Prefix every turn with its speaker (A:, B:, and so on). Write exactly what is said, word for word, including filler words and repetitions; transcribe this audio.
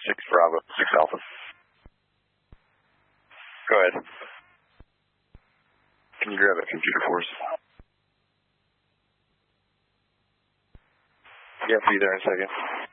A: six Bravo, six Alpha. Go ahead. Can you grab a computer for us? Yeah, be there in a second.